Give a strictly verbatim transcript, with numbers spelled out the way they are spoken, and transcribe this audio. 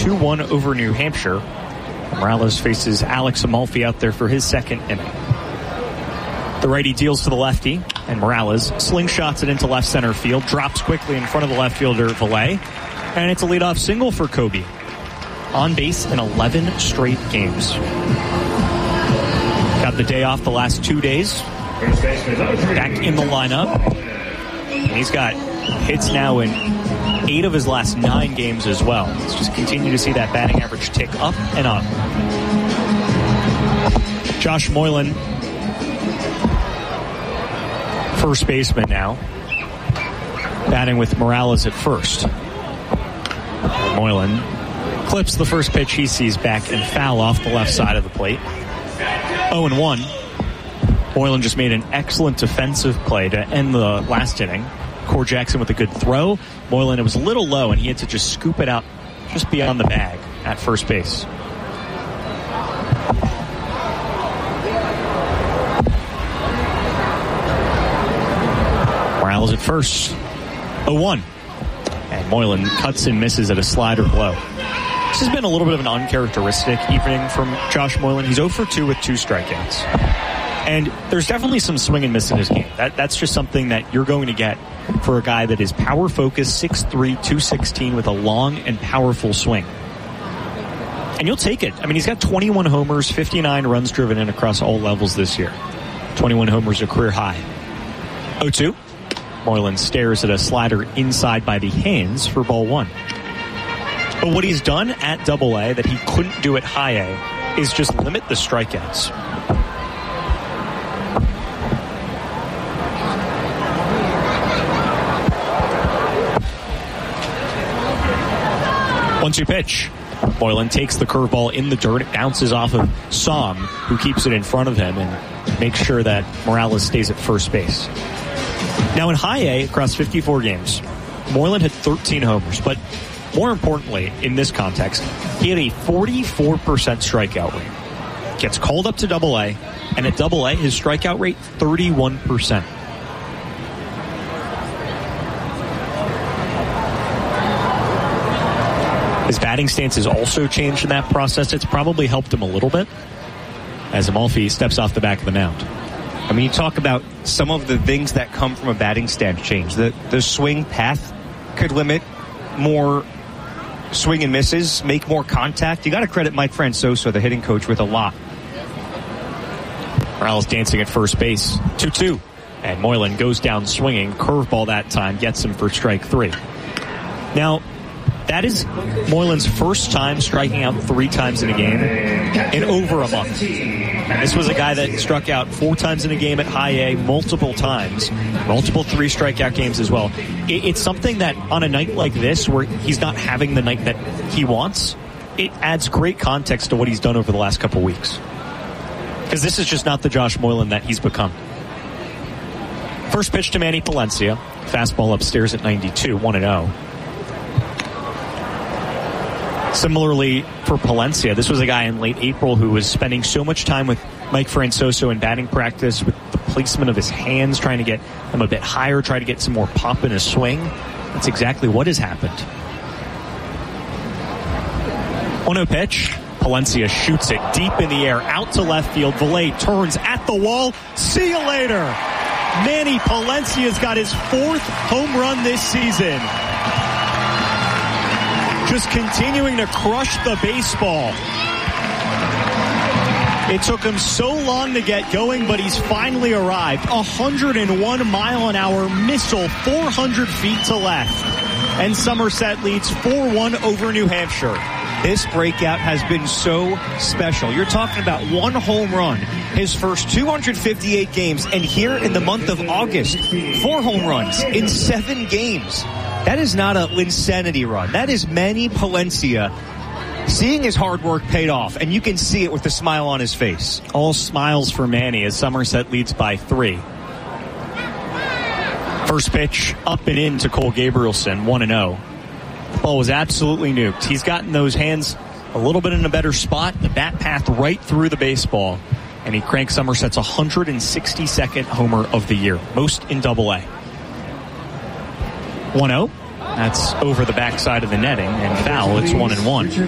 two one over New Hampshire. Morales faces Alex Amalfi out there for his second inning. The righty deals to the lefty, and Morales slingshots it into left center field, drops quickly in front of the left fielder, Valle, and it's a leadoff single for Kobe. On base in eleven straight games. Got the day off the last two days. Back in the lineup. And he's got hits now in eight of his last nine games as well. Let's just continue to see that batting average tick up and up. Josh Moylan, first baseman now, batting with Morales at first. Moylan clips the first pitch he sees back and foul off the left side of the plate. oh and one. Moylan just made an excellent defensive play to end the last inning. Core Jackson with a good throw. Moylan, it was a little low, and he had to just scoop it out just beyond the bag at first base. Morales at first. oh one. And Moylan cuts and misses at a slider blow. This has been a little bit of an uncharacteristic evening from Josh Moylan. He's oh for two with two strikeouts. And there's definitely some swing and miss in his game. That, that's just something that you're going to get for a guy that is power-focused, six three, two sixteen, with a long and powerful swing. And you'll take it. I mean, he's got twenty-one homers, fifty-nine runs driven in across all levels this year. twenty-one homers, a career high. oh two. Moylan stares at a slider inside by the hands for ball one. But what he's done at Double A that he couldn't do at High A is just limit the strikeouts. one two pitch. Moylan takes the curveball in the dirt. It bounces off of Som, who keeps it in front of him and makes sure that Morales stays at first base. Now in High A, across fifty-four games, Moylan had thirteen homers, but more importantly, in this context, he had a forty-four percent strikeout rate. Gets called up to Double A, and at Double A, his strikeout rate, thirty-one percent. His batting stance has also changed in that process. It's probably helped him a little bit as Amalfi steps off the back of the mound. I mean, you talk about some of the things that come from a batting stance change. The, the swing path could limit more swing and misses, make more contact. You got to credit Mike Francoso, the hitting coach, with a lot. Morales dancing at first base. two two. And Moylan goes down swinging. Curveball that time gets him for strike three. Now, that is Moylan's first time striking out three times in a game in over a month. This was a guy that struck out four times in a game at High A, multiple times, multiple three strikeout games as well. It's something that on a night like this, where he's not having the night that he wants, it adds great context to what he's done over the last couple weeks. Because this is just not the Josh Moylan that he's become. First pitch to Manny Palencia. Fastball upstairs at ninety-two, one and oh. Similarly, for Palencia, this was a guy in late April who was spending so much time with Mike Francoso in batting practice with the placement of his hands, trying to get them a bit higher, try to get some more pop in his swing. That's exactly what has happened. one oh pitch. Palencia shoots it deep in the air, out to left field. Valle turns at the wall. See you later. Manny Palencia's got his fourth home run this season. Just continuing to crush the baseball. It took him so long to get going, but he's finally arrived. one oh one mile an hour missile, four hundred feet to left. And Somerset leads four one over New Hampshire. This breakout has been so special. You're talking about one home run, his first two hundred fifty-eight games, and here in the month of August, four home runs in seven games. That is not a Linsanity run. That is Manny Palencia seeing his hard work paid off, and you can see it with the smile on his face. All smiles for Manny as Somerset leads by three. First pitch up and in to Cole Gabrielson, one and oh. The ball was absolutely nuked. He's gotten those hands a little bit in a better spot, the bat path right through the baseball, and he cranks Somerset's one hundred sixty-second homer of the year, most in Double A. one oh. That's over the backside of the netting, and foul. It's one and one.